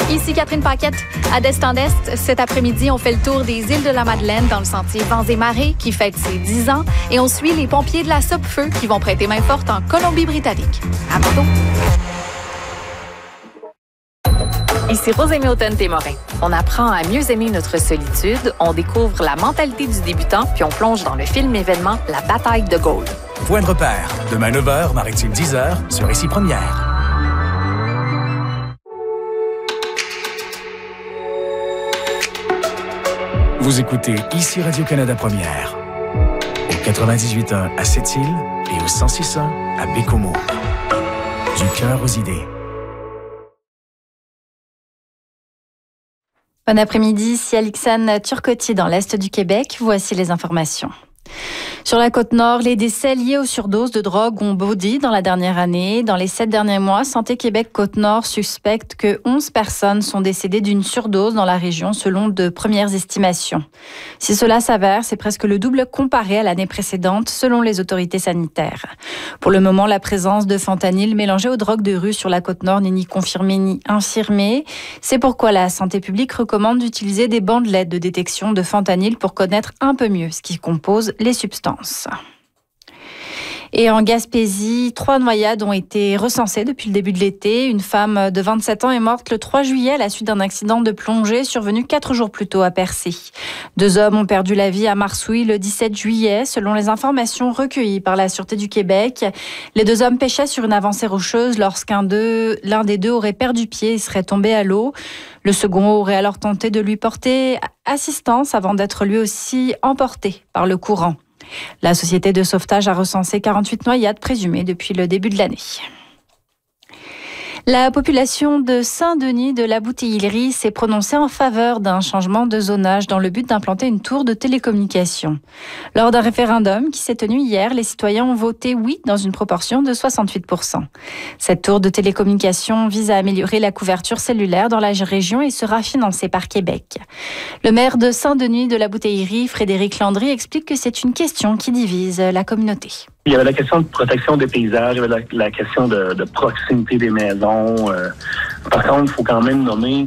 Ici Catherine Paquette. À Destin d'Est, cet après-midi, on fait le tour des îles de la Madeleine dans le sentier Vents et Marées qui fête ses 10 ans et on suit les pompiers de la Sopfeu qui vont prêter main forte en Colombie-Britannique. À tantôt. Ici Rosémie Automne-Témorin. On apprend à mieux aimer notre solitude, on découvre la mentalité du débutant, puis on plonge dans le film événement La Bataille de Gaulle. Point de repère, demain 9h, Maritime 10h, sur Ici Première. Vous écoutez Ici Radio-Canada Première, au 98.1 à Sept-Îles et au 106.1 à Bécomo. Du cœur aux idées. Bon après-midi, ici Alixane Turcotti dans l'Est du Québec. Voici les informations. Sur la Côte-Nord, les décès liés aux surdoses de drogue ont bondi dans la dernière année. Dans les 7 derniers mois, Santé Québec Côte-Nord suspecte que 11 personnes sont décédées d'une surdose dans la région selon de premières estimations. Si cela s'avère, c'est presque le double comparé à l'année précédente selon les autorités sanitaires. Pour le moment, la présence de fentanyl mélangé aux drogues de rue sur la Côte-Nord n'est ni confirmée ni infirmée. C'est pourquoi la santé publique recommande d'utiliser des bandelettes de détection de fentanyl pour connaître un peu mieux ce qui compose les substances. Et en Gaspésie, 3 noyades ont été recensées depuis le début de l'été. Une femme de 27 ans est morte le 3 juillet à la suite d'un accident de plongée survenu 4 jours plus tôt à Percé. 2 hommes ont perdu la vie à Marsouilles le 17 juillet, selon les informations recueillies par la Sûreté du Québec. Les 2 hommes pêchaient sur une avancée rocheuse lorsqu'un l'un des deux aurait perdu pied et serait tombé à l'eau. Le second aurait alors tenté de lui porter assistance avant d'être lui aussi emporté par le courant. La société de sauvetage a recensé 48 noyades présumées depuis le début de l'année. La population de Saint-Denis de la Bouteillerie s'est prononcée en faveur d'un changement de zonage dans le but d'implanter une tour de télécommunication. Lors d'un référendum qui s'est tenu hier, les citoyens ont voté oui dans une proportion de 68%. Cette tour de télécommunication vise à améliorer la couverture cellulaire dans la région et sera financée par Québec. Le maire de Saint-Denis de la Bouteillerie, Frédéric Landry, explique que c'est une question qui divise la communauté. Il y avait la question de protection des paysages, il y avait la question de proximité des maisons. Par contre, il faut quand même nommer